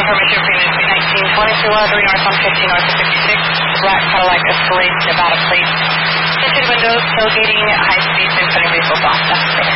Confirmation for Unit 1922 Audrey North on 50 North of 56. Black Cadillac Escalade, Nevada plate. Tinted windows, tailgating, high speeds, and putting vehicles off. That's